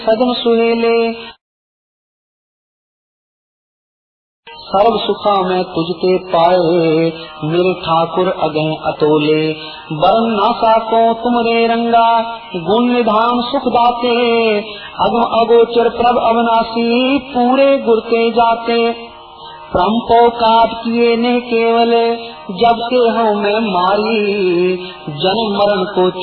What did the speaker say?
सजन सुहेले। सर्व सुखा मैं तुझके पाए, मेरे ठाकुर अगह अतोले। बरन नासा को तुमरे रंगा, गुण निधान सुख दाते। अगम अगोचर प्रभ अविनाशी, पूरे गुरते जाते। प्रम को काट किए ने केवल, जब के हूँ मैं मारी। जन्म मरण को